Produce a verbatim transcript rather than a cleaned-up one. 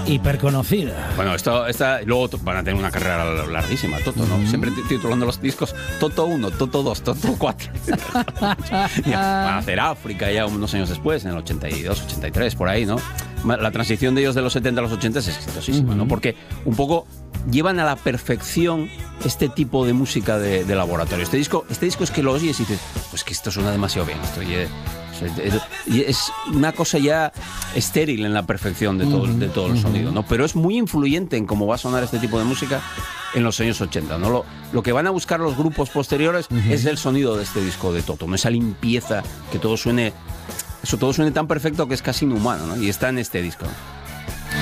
hiperconocida. Bueno, esto, esta, luego van a tener una carrera larguísima, Toto, ¿no? Mm. Siempre titulando los discos Toto uno, Toto dos, Toto cuatro. Van a hacer África ya unos años después, en el ochenta y dos, ochenta y tres, por ahí, ¿no? La transición de ellos de los setenta a los ochenta es exitosísima, uh-huh. ¿no? Porque un poco llevan a la perfección este tipo de música de, de laboratorio. Este disco, este disco es que lo oyes y dices, pues que esto suena demasiado bien. Esto y es, es, es una cosa ya estéril en la perfección de todo, uh-huh. de todo el sonido, ¿no? Pero es muy influyente en cómo va a sonar este tipo de música en los años ochenta, ¿no? Lo, lo que van a buscar los grupos posteriores uh-huh. es el sonido de este disco de Toto, ¿no? Esa limpieza, que todo suene... Eso todo suena tan perfecto que es casi inhumano, ¿no? Y está en este disco.